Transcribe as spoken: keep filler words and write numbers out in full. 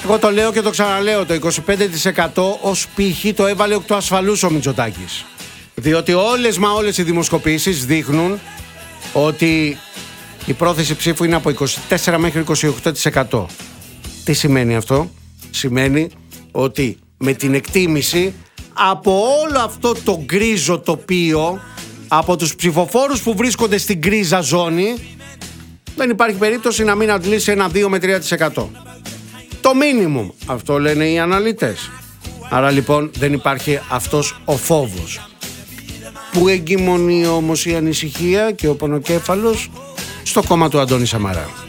Εγώ το λέω και το ξαναλέω, το είκοσι πέντε τοις εκατό ως πύχη το έβαλε εκ του ασφαλούς ο Μητσοτάκης. Διότι όλες μα όλες οι δημοσκοπήσεις δείχνουν ότι η πρόθεση ψήφου είναι από είκοσι τέσσερα μέχρι είκοσι οκτώ τοις εκατό. Τι σημαίνει αυτό? Σημαίνει ότι με την εκτίμηση από όλο αυτό το γκρίζο τοπίο, από τους ψηφοφόρους που βρίσκονται στην γκρίζα ζώνη, δεν υπάρχει περίπτωση να μην αντλήσει ένα δύο με τρία τοις εκατό. Το minimum, αυτό λένε οι αναλυτές. Άρα λοιπόν δεν υπάρχει αυτός ο φόβος. Που εγκυμονεί όμως η ανησυχία και ο πονοκέφαλος στο κόμμα του Αντώνη Σαμαρά.